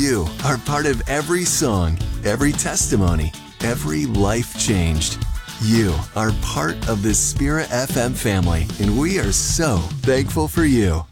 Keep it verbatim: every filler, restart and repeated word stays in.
You are part of every song, every testimony, every life changed. You are part of the Spirit F M family, and we are so thankful for you.